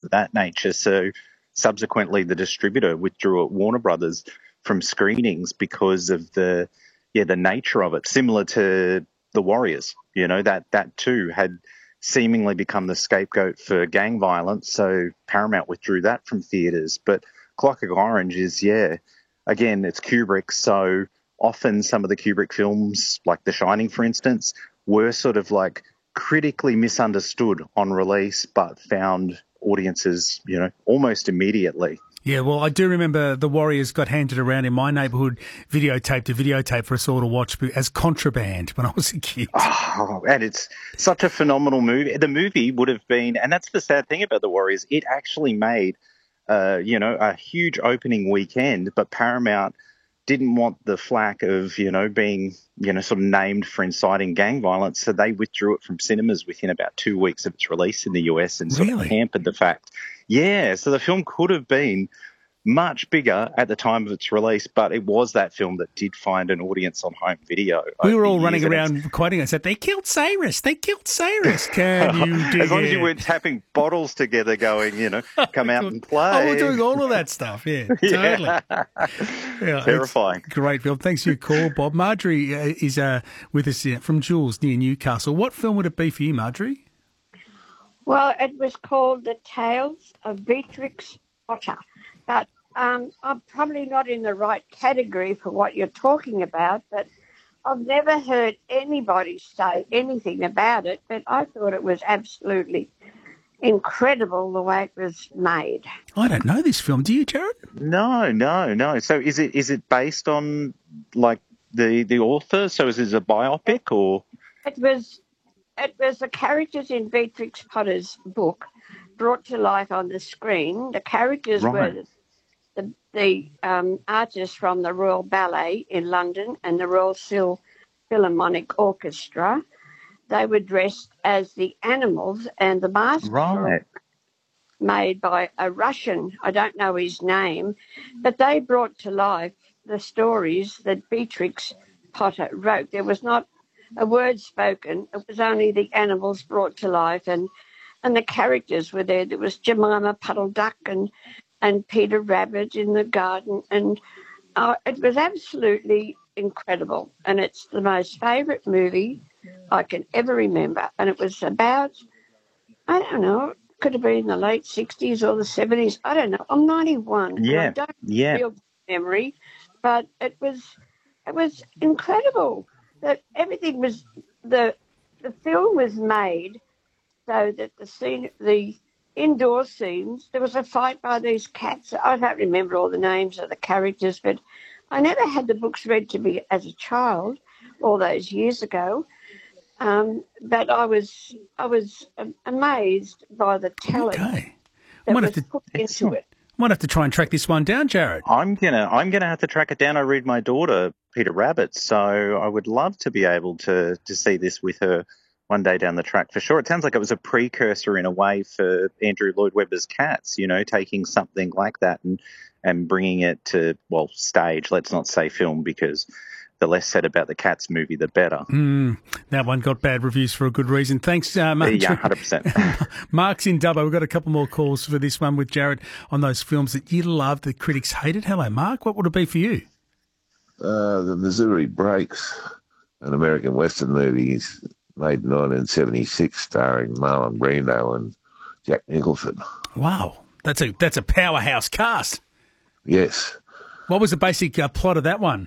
of that nature. So subsequently, the distributor withdrew at Warner Brothers from screenings because of the nature of it, similar to The Warriors. You know, that too had seemingly become the scapegoat for gang violence, so Paramount withdrew that from theatres. But Clockwork Orange is, again, it's Kubrick, so often some of the Kubrick films, like The Shining, for instance, were sort of like critically misunderstood on release, but found audiences, almost immediately. Yeah, well, I do remember The Warriors got handed around in my neighbourhood, videotape to videotape for us all to watch as contraband when I was a kid. Oh, and it's such a phenomenal movie. The movie would have been, and that's the sad thing about The Warriors, it actually made, a huge opening weekend, but Paramount didn't want the flack of, being, sort of named for inciting gang violence, so they withdrew it from cinemas within about 2 weeks of its release in the US and sort of hampered the fact. Yeah, so the film could have been much bigger at the time of its release, but it was that film that did find an audience on home video. We were all running around quoting us that they killed Cyrus. They killed Cyrus. Can you dig As long as you weren't tapping bottles together going, come out and play. Oh, we're doing all of that stuff. Yeah, totally. Yeah, terrifying. Great film. Thanks for your call, Bob. Marjorie is with us from Jules near Newcastle. What film would it be for you, Marjorie? Well, it was called The Tales of Beatrix Potter. But I'm probably not in the right category for what you're talking about, but I've never heard anybody say anything about it, but I thought it was absolutely incredible the way it was made. I don't know this film. Do you, Jared? No. So is it based on, like, the author? So is it a biopic or...? It was the characters in Beatrix Potter's book brought to life on the screen. The characters were the artists from the Royal Ballet in London and the Royal Philharmonic Orchestra. They were dressed as the animals, and the masks were made by a Russian, I don't know his name, but they brought to life the stories that Beatrix Potter wrote. There was not a word spoken. It was only the animals brought to life, and the characters were there. There was Jemima Puddle Duck and Peter Rabbit in the garden, and it was absolutely incredible. And it's the most favourite movie I can ever remember. And it was about, I don't know, it could have been in the late 60s or the 70s. I don't know. I'm 91. Yeah. And I don't feel memory, but it was incredible that everything was, the film was made so that the indoor scenes, there was a fight by these cats. I don't remember all the names of the characters, but I never had the books read to me as a child all those years ago. But I was amazed by the talent that was put into it. Might have to try and track this one down, Jared. I'm gonna have to track it down. I read my daughter Peter Rabbit, so I would love to be able to see this with her one day down the track for sure. It sounds like it was a precursor in a way for Andrew Lloyd Webber's Cats, taking something like that and bringing it to, well, stage. Let's not say film, because the less said about the Cats movie, the better. That one got bad reviews for a good reason. Thanks, Mark. Yeah, 100%. Mark's in Dubbo. We've got a couple more calls for this one with Jared on those films that you loved, the critics hated. Hello, Mark. What would it be for you? The Missouri Breaks, an American Western movie made in 1976, starring Marlon Brando and Jack Nicholson. Wow, that's a powerhouse cast. Yes. What was the basic plot of that one?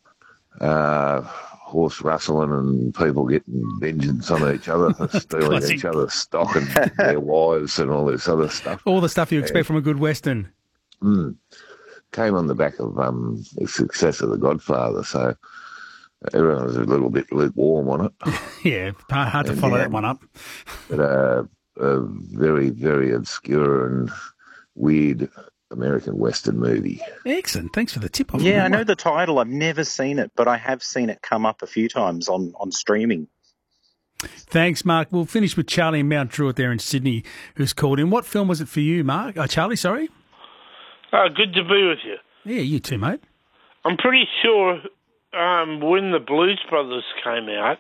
Horse rustling and people getting vengeance on each other for stealing each other's stock and their wives and all this other stuff. All the stuff you expect from a good Western. Came on the back of the success of The Godfather, so everyone was a little bit lukewarm on it. Yeah, hard to follow that one up. But a very, very obscure and weird American Western movie. Excellent. Thanks for the tip. Yeah, I know the title. I've never seen it, but I have seen it come up a few times on streaming. Thanks, Mark. We'll finish with Charlie in Mount Druitt there in Sydney, who's called in. What film was it for you, Mark? Charlie, sorry? Good to be with you. Yeah, you too, mate. I'm pretty sure when the Blues Brothers came out,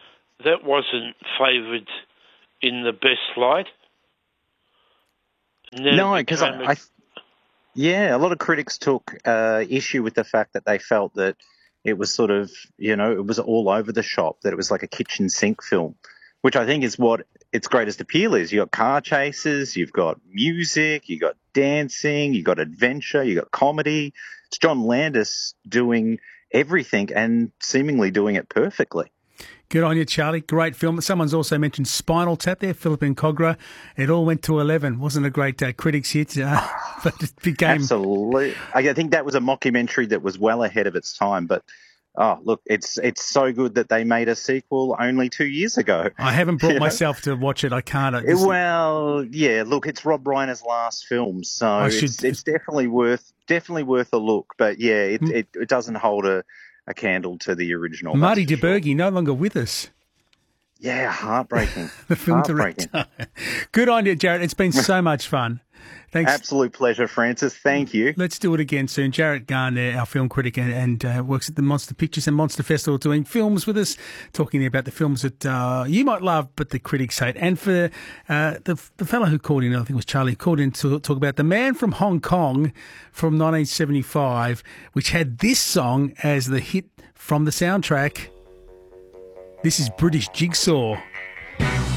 that wasn't favoured in the best light. No, because a lot of critics took issue with the fact that they felt that it was sort of, it was all over the shop, that it was like a kitchen sink film, which I think is what its greatest appeal is. You've got car chases, you've got music, you've got dancing, you've got adventure, you've got comedy. It's John Landis doing everything and seemingly doing it perfectly. Good on you, Charlie. Great film. Someone's also mentioned Spinal Tap there, Philippine Cogra. It all went to 11. Wasn't a great critics hit, but it became... Absolutely. I think that was a mockumentary that was well ahead of its time, but look, it's so good that they made a sequel only 2 years ago. I haven't brought myself to watch it. I can't. Well, yeah, look, it's Rob Reiner's last film, so it's definitely worth a look. But yeah, it doesn't hold a candle to the original. Marty DeBerge, no longer with us. Yeah, heartbreaking. The film director. Good on you, Jared. It's been so much fun. Thanks. Absolute pleasure, Francis. Thank you. Let's do it again soon. Jared Garner, our film critic and works at the Monster Pictures and Monster Festival, doing films with us, talking about the films that you might love but the critics hate. And for the fellow who called in, I think it was Charlie, called in to talk about The Man from Hong Kong from 1975, which had this song as the hit from the soundtrack. This is British Jigsaw.